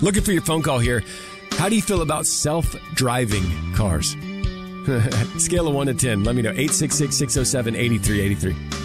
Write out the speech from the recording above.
Looking for your phone call here. How do you feel about self-driving cars? Scale of 1 to 10. Let me know. 866-607-8383.